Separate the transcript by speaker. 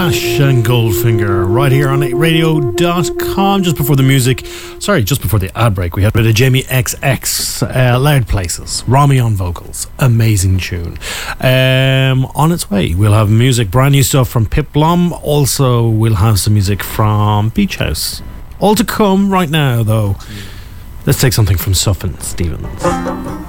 Speaker 1: Ash and Goldfinger right here on 8radio.com. Just before the ad break, we had a bit of Jamie XX, Loud Places, Rami on vocals, amazing tune. On its way, we'll have music, brand new stuff from Pip Blom. Also, we'll have some music from Beach House. All to come right now, though. Let's take something from Sufjan Stevens.